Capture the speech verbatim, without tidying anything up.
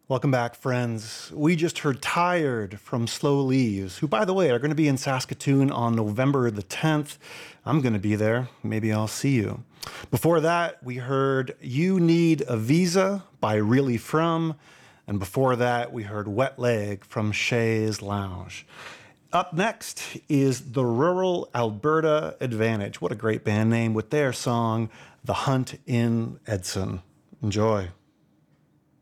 Welcome back, friends. We just heard Tired from Slow Leaves, who, by the way, are going to be in Saskatoon on November the tenth. I'm going to be there. Maybe I'll see you. Before that, we heard You Need a Visa by Really From. And before that, we heard Wet Leg from Shays Lounge. Up next is the Rural Alberta Advantage. What a great band name with their song, The Hunt in Edson. Enjoy.